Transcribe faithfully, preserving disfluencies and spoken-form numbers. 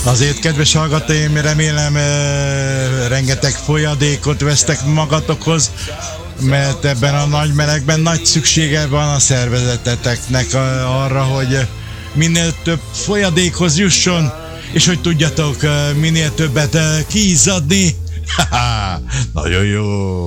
Azért, kedves hallgatóim, remélem rengeteg folyadékot vesztek magatokhoz, mert ebben a nagy melegben nagy szüksége van a szervezeteteknek arra, hogy minél több folyadékhoz jusson, és hogy tudjatok minél többet kiizzadni. Nagyon jó!